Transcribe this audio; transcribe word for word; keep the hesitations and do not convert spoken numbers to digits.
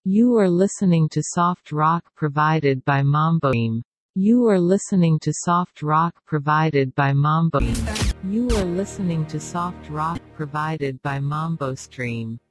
You are listening to soft rock provided by Mambo Stream. You are listening to soft rock provided by Mambo. You are listening to soft rock provided by Mambo Stream.